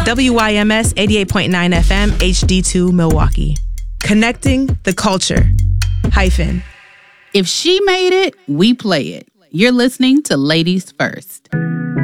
WYMS 88.9 FM HD2 Milwaukee. Connecting the culture. Hyphen. If she made it, we play it. You're listening to Ladies First.